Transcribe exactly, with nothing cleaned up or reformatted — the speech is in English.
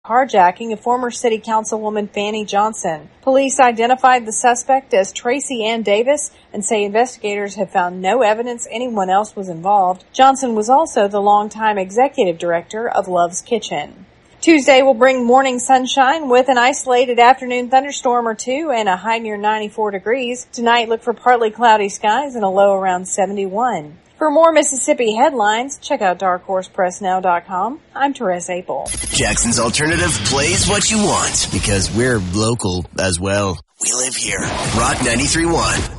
carjacking of former city councilwoman Fanny Johnson. Police identified the suspect as Tracy Ann Davis and say investigators have found no evidence anyone else was involved. Johnson was also the longtime executive director of Love's Kitchen. Tuesday will bring morning sunshine with an isolated afternoon thunderstorm or two and a high near ninety-four degrees. Tonight, look for partly cloudy skies and a low around seventy-one. For more Mississippi headlines, check out dark horse press now dot com. I'm Therese Apel. Jackson's Alternative plays what you want because we're local as well. We live here. Rock ninety-three point one.